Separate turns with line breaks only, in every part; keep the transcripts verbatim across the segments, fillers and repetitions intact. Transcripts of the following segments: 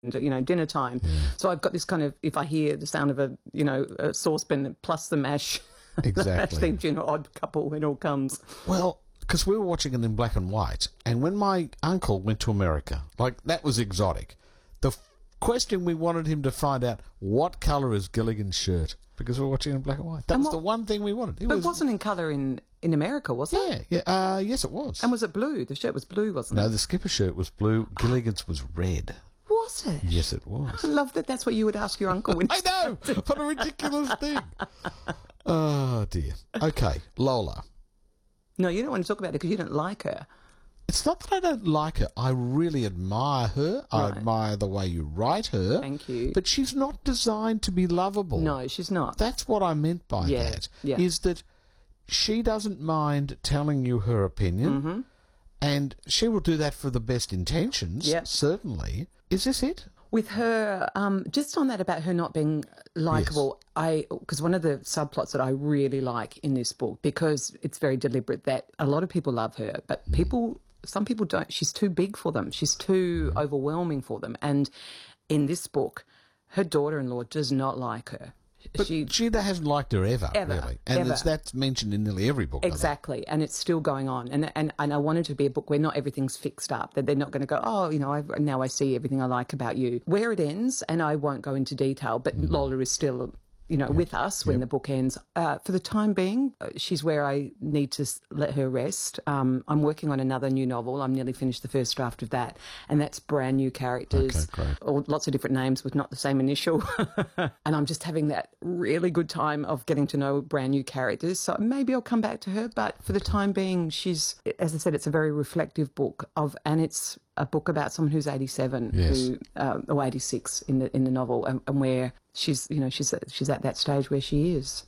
you know, dinner time.
Yeah.
So I've got this kind of, if I hear the sound of a, you know, a saucepan plus the mash,
Exactly.
the mash theme tune, Odd Couple, when it all comes.
Well, because we were watching it in black and white, and when my uncle went to America, like, that was exotic. The f- question we wanted him to find out, what colour is Gilligan's shirt? Because we were watching it in black and white. That
And
was
what-
the one thing we wanted. It
But
was,
it wasn't in colour in, in America, was it?
Yeah, yeah, uh, yes, it was.
And was it blue? The shirt was blue, wasn't
No,
it?
the skipper shirt was blue. Gilligan's was red.
Was it?
Yes, it was.
I love that that's what you would ask your uncle when
I know! What a ridiculous thing. Oh, dear. Okay, Lola.
No, you don't want to talk about it because you don't like her.
It's not that I don't like her. I really admire her. I
Right.
admire the way you write her.
Thank you.
But she's not designed to be lovable.
No, she's not.
That's what I meant by
Yeah,
that.
yeah.
Is that she doesn't mind telling you her opinion,
Mm-hmm.
and she will do that for the best intentions,
Yep.
certainly. Is this it?
With her, um, just on that about her not being likable, I because one of the subplots that I really like in this book, because it's very deliberate, that a lot of people love her, but
Mm.
people, some people don't. She's too big for them. She's too
Mm.
overwhelming for them. And in this book, her daughter-in-law does not like her.
But
she
she hasn't liked her ever,
Ever,
really. And
ever.
It's, that's mentioned in nearly every book. I think.
Exactly, and it's still going on. And and and I wanted to be a book where not everything's fixed up. That they're not going to go, oh, you know, I, now I see everything I like about you. Where it ends, and I won't go into detail, but
Mm.
Lola is still, you know, with us when the book ends. Uh, for the time being, uh, she's where I need to s- let her rest. Um, I'm working on another new novel. I'm nearly finished the first draft of that, and that's brand new characters,
Okay, great.
or lots of different names with not the same initial. And I'm just having that really good time of getting to know brand new characters. So maybe I'll come back to her, but for the time being, she's, as I said, it's a very reflective book of, and it's a book about someone who's eighty-seven,
Yes.
who, um, or eighty-six in the in the novel, and, and where she's, you know, she's at, she's at that stage where she is.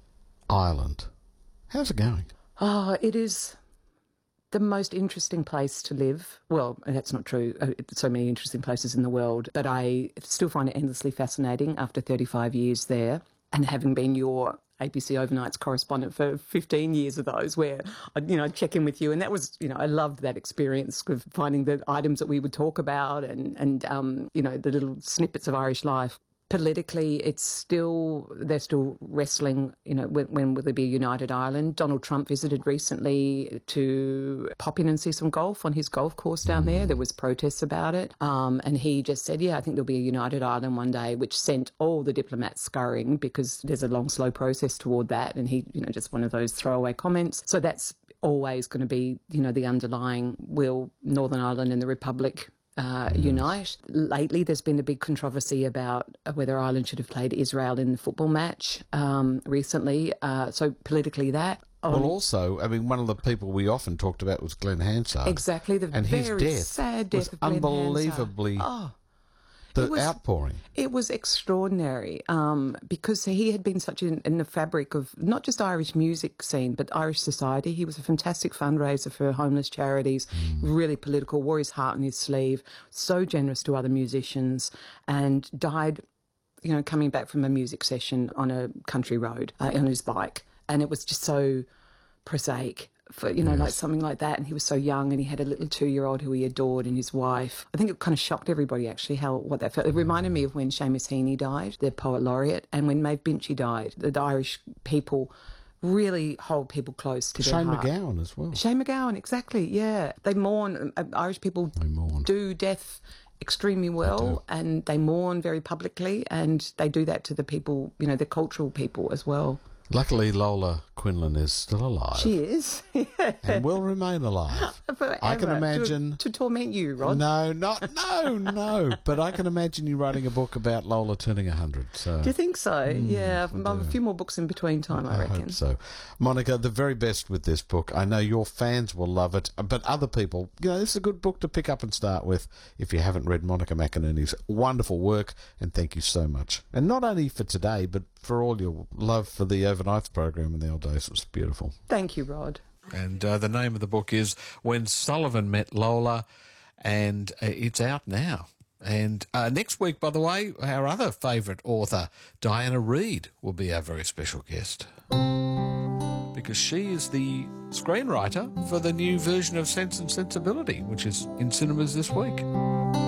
Ireland. How's it going?
Oh, it is the most interesting place to live. Well, that's not true. Uh, it's so many interesting places in the world, but I still find it endlessly fascinating after thirty-five years there, and having been your A B C Overnights correspondent for fifteen years of those, where I'd, you know, I'd check in with you, and that was, you know, I loved that experience of finding the items that we would talk about, and and um, you know, the little snippets of Irish life. Politically, it's still, they're still wrestling, you know, when, when will there be a united Ireland? Donald Trump visited recently to pop in and see some golf on his golf course down there. There was protests about it. Um, and he just said, yeah, I think there'll be a united Ireland one day, which sent all the diplomats scurrying because there's a long, slow process toward that. And he, you know, just one of those throwaway comments. So that's always going to be, you know, the underlying, will Northern Ireland and the Republic Uh, unite. Lately, there's been a big controversy about whether Ireland should have played Israel in the football match um, recently. Uh, so politically, that.
Well,
Um,
also, I mean, one of the people we often talked about was Glenn Hansard.
exactly, the
and his
very
death
sad death
was
of Glenn
unbelievably.
Hansard. Oh,
the
it was-
outpouring.
It was extraordinary um, because he had been such in, in the fabric of not just Irish music scene, but Irish society. He was a fantastic fundraiser for homeless charities, really political, wore his heart on his sleeve, so generous to other musicians, and died, you know, coming back from a music session on a country road uh, on his bike. And it was just so prosaic. For, you know,
Yes.
like something like that. And he was so young, and he had a little two-year-old who he adored, and his wife. I think it kind of shocked everybody, actually, how what that felt. It reminded me of when Seamus Heaney died, the poet laureate, and when Maeve Binchy died. The, the Irish people really hold people close to their
Shane
heart.
McGowan as well.
Shane McGowan, exactly, yeah. They mourn, uh, Irish people
They mourn.
do death extremely well, and they mourn very publicly, and they do that to the people, you know, the cultural people as well.
Luckily, Lola Quinlan is still alive.
She is.
and will remain alive.
Forever,
I can
to-
imagine.
To, torment you, Rod.
No, not no, no. But I can imagine you writing a book about Lola turning a hundred. So
Do you think so? yeah, I've, I've a few more books in between time, I,
I
reckon.
hope so. Monica, the very best with this book. I know your fans will love it, but other people, you know, this is a good book to pick up and start with if you haven't read Monica McInerney's wonderful work, and thank you so much. And not only for today, but for all your love for the Overnights program in the old days. It was beautiful.
Thank you, Rod.
And uh, the name of the book is When Sullivan Met Lola, and uh, it's out now. And uh, next week, by the way, our other favourite author, Diana Reid, will be our very special guest. Because she is the screenwriter for the new version of Sense and Sensibility, which is in cinemas this week.